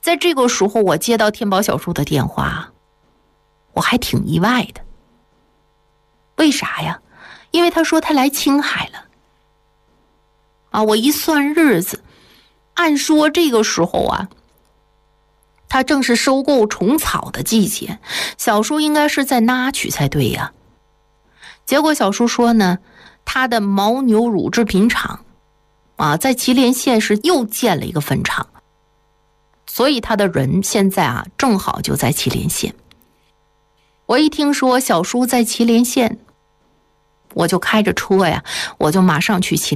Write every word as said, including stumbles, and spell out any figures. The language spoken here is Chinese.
在这个时候我接到天宝小叔的电话，我还挺意外的。为啥呀？因为他说他来青海了。啊，我一算日子，按说这个时候啊，他正是收购虫草的季节，小叔应该是在那曲才对呀。结果小叔说呢，他的牦牛乳制品厂啊，在祁连县是又建了一个分厂，所以他的人现在啊，正好就在祁连县。我一听说小叔在祁连县，我就开着车呀，我就马上去祁